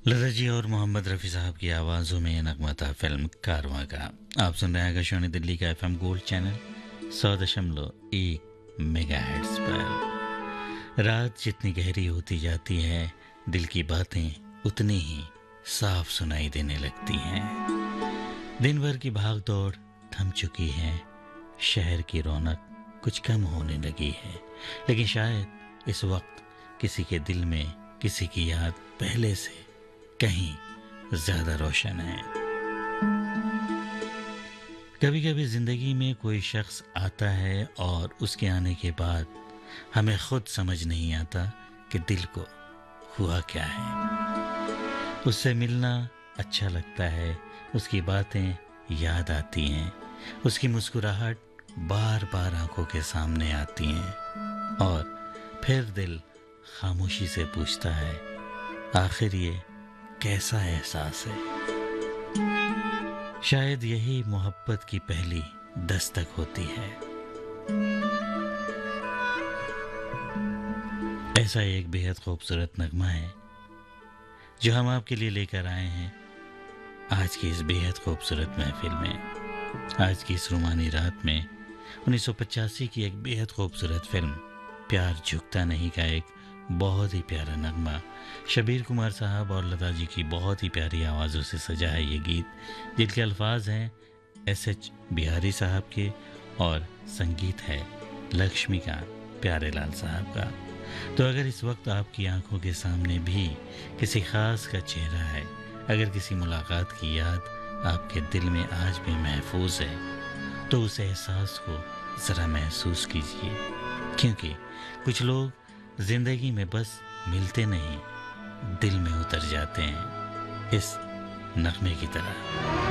लता जी और मोहम्मद रफ़ी साहब की आवाज़ों में नगमा था फिल्म कारवां का। आप सुन रहे हैं आकाशवाणी दिल्ली का एफएम गोल्ड चैनल 100.1 मेगाहर्ट्ज़ पर। रात जितनी गहरी होती जाती है, दिल की बातें उतनी ही साफ सुनाई देने लगती हैं। दिन भर की भाग दौड़ थम चुकी है, शहर की रौनक कुछ कम होने लगी है, लेकिन शायद इस वक्त किसी के दिल में किसी की याद पहले से कहीं ज्यादा रोशन है। कभी कभी जिंदगी में कोई शख्स आता है और उसके आने के बाद हमें खुद समझ नहीं आता कि दिल को हुआ क्या है। उससे मिलना अच्छा लगता है, उसकी बातें याद आती हैं, उसकी मुस्कुराहट बार बार आंखों के सामने आती हैं और फिर दिल खामोशी से पूछता है, आखिर ये कैसा एहसास है। शायद यही मोहब्बत की पहली दस्तक होती है। ऐसा एक बेहद खूबसूरत नगमा है जो हम आपके लिए लेकर आए हैं आज की इस बेहद खूबसूरत महफिल में। आज की इस रुमानी रात में 1985 की एक बेहद खूबसूरत फिल्म प्यार झुकता नहीं का एक बहुत ही प्यारा नगमा, शबीर कुमार साहब और लता जी की बहुत ही प्यारी आवाज़ों से सजा है ये गीत, जिनके अल्फाज हैं एस.एच. बिहारी साहब के और संगीत है लक्ष्मीकांत प्यारेलाल साहब का। तो अगर इस वक्त आपकी आंखों के सामने भी किसी खास का चेहरा है, अगर किसी मुलाकात की याद आपके दिल में आज भी महफूज है, तो उस एहसास को ज़रा महसूस कीजिए, क्योंकि कुछ लोग जिंदगी में बस मिलते नहीं, दिल में उतर जाते हैं, इस नगमे की तरह।